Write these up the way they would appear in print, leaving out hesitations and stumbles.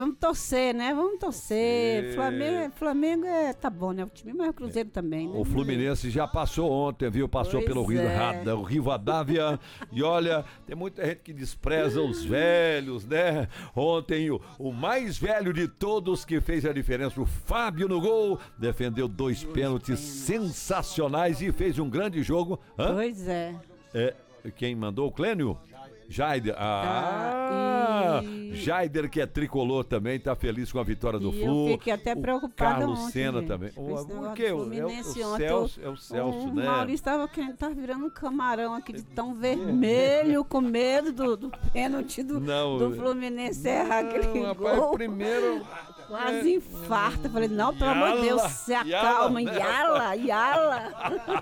Vamos torcer, né? Vamos torcer. Flamengo tá bom, né? O time, mas o Cruzeiro também, né? O Fluminense já passou ontem, viu? Passou Pois pelo o Rivadavia. E olha, tem muita gente que despreza os velhos, né? Ontem, o mais velho de todos que fez a diferença, o Fábio no gol, defendeu dois pênaltis sensacionais e fez um grande jogo. Hã? Pois é. Quem mandou? O Clênio? Jaider. Jaider, que é tricolor também, tá feliz com a vitória do Flu. Eu fiquei até preocupada Carlos ontem, Senna gente. também. Por quê? É o Celso, né? O Maurício tá virando um camarão aqui de tão vermelho, com medo do pênalti do Fluminense errar aquele gol. Primeiro... Quase infarta. Falei, não, pelo amor de Deus, se acalma. Yala.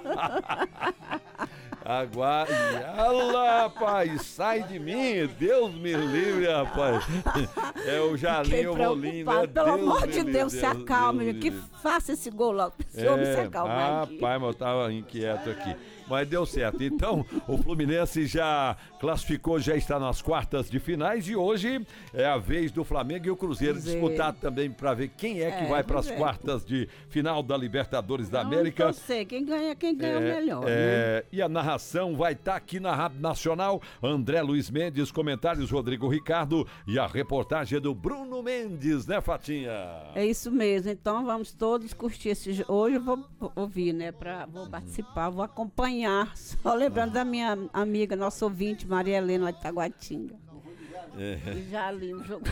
Yala, rapaz, sai de mim, Deus me livre, rapaz. É o Jalinho Rolim, né? Pelo amor de Deus, se acalme, que faça esse gol logo, esse homem se acalmar aqui. Rapaz, mas eu tava inquieto aqui. Mas deu certo. Então, o Fluminense já classificou, já está nas quartas de finais e hoje é a vez do Flamengo e o Cruzeiro disputar também para ver quem é que vai para as quartas de final da Libertadores da América. Eu sei, quem ganha o melhor, né? E a narração vai estar aqui na Rádio Nacional, André Luiz Mendes, comentários Rodrigo Ricardo e a reportagem é do Bruno Mendes, né, Fatinha? É isso mesmo, então vamos todos curtir hoje eu vou ouvir, né, vou participar, vou acompanhar. Só lembrando da minha amiga, nossa ouvinte, Maria Helena, lá de Taguatinga. Já li o jogo.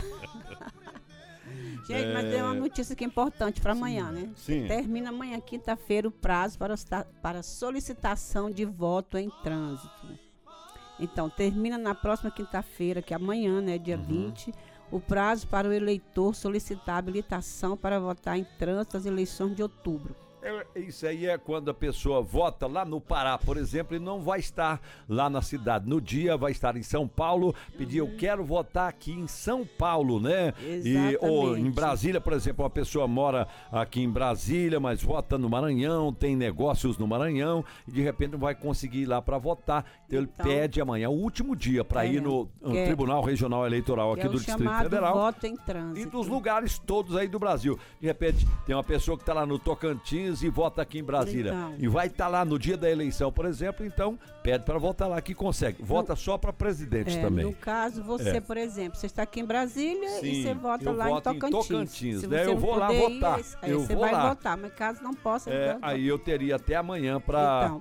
Gente, mas tem uma notícia que é importante para amanhã, né? Sim. Termina amanhã, quinta-feira, o prazo para solicitação de voto em trânsito. Então, termina na próxima quinta-feira, que é amanhã, né, dia 20, o prazo para o eleitor solicitar habilitação para votar em trânsito das eleições de outubro. Isso aí é quando a pessoa vota lá no Pará, por exemplo, e não vai estar lá na cidade. No dia vai estar em São Paulo, pedir eu quero votar aqui em São Paulo, né? Ou em Brasília, por exemplo, uma pessoa mora aqui em Brasília, mas vota no Maranhão, tem negócios no Maranhão e de repente não vai conseguir ir lá para votar. Então ele pede amanhã, o último dia, para ir no Tribunal Regional Eleitoral aqui do Distrito Federal. Voto em trânsito. E dos lugares todos aí do Brasil. De repente tem uma pessoa que está lá no Tocantins e vota aqui em Brasília. Então. E vai estar lá no dia da eleição, por exemplo, então pede para votar lá que consegue. Vota só para presidente também. No caso, você, por exemplo, você está aqui em Brasília e você vota lá em Tocantins. Né? Eu vou lá votar. Você vai votar, mas caso não possa... aí eu teria até amanhã para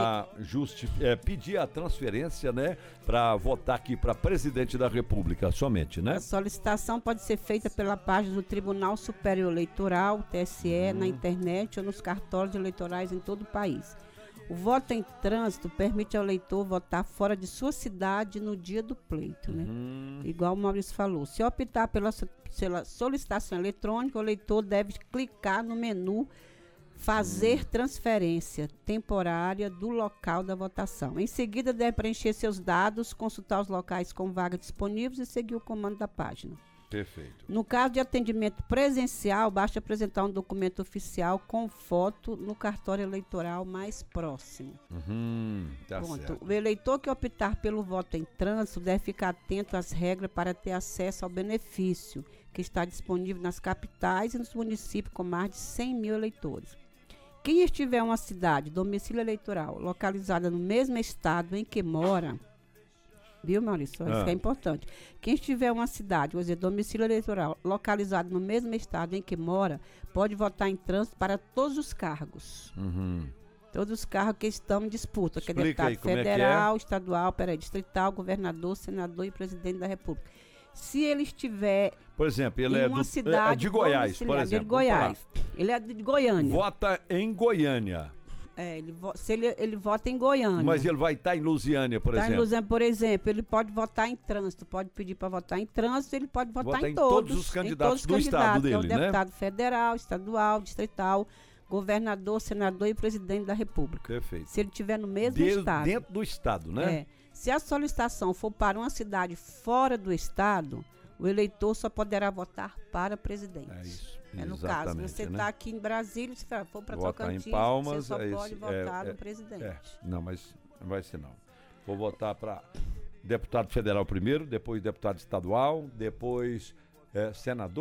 pedir a transferência, né? Para votar aqui para presidente da República somente, né? A solicitação pode ser feita pela página do Tribunal Superior Eleitoral, TSE, na internet ou nos cartórios eleitorais em todo o país. O voto em trânsito permite ao eleitor votar fora de sua cidade no dia do pleito, né? Igual o Maurício falou. Se optar pela solicitação eletrônica, o eleitor deve clicar no menu fazer transferência temporária do local da votação. Em seguida, deve preencher seus dados, consultar os locais com vagas disponíveis e seguir o comando da página. Perfeito. No caso de atendimento presencial, basta apresentar um documento oficial com foto no cartório eleitoral mais próximo. Certo. O eleitor que optar pelo voto em trânsito deve ficar atento às regras para ter acesso ao benefício, que está disponível nas capitais e nos municípios com mais de 100 mil eleitores. Quem estiver em uma cidade, domicílio eleitoral, localizada no mesmo estado em que mora... Viu, Maurício? Isso é importante. Quem estiver em uma cidade, vou dizer, domicílio eleitoral, localizado no mesmo estado em que mora, pode votar em trânsito para todos os cargos. Todos os cargos que estão em disputa, que é deputado federal, estadual, distrital, governador, senador e presidente da República. Se ele estiver... Por exemplo, ele em uma cidade de Goiás, por exemplo. De Goiás. Ele é de Goiânia. Vota em Goiânia. Ele vota em Goiânia. Mas ele vai estar em Lusiânia, por exemplo. Em Lusiânia, por exemplo, ele pode votar em trânsito, pode pedir para votar em trânsito, ele pode votar em todos os candidatos do estado dele, né? Deputado federal, estadual, distrital, governador, senador e presidente da República. Perfeito. Se ele estiver no mesmo estado. Dentro do estado, né? Se a solicitação for para uma cidade fora do estado, o eleitor só poderá votar para presidente. É isso. No caso, você está aqui em Brasília, se for para Tocantins, em Palmas, você só pode votar no presidente. Não, mas não vai ser não. Vou votar para deputado federal primeiro, depois deputado estadual, depois senador.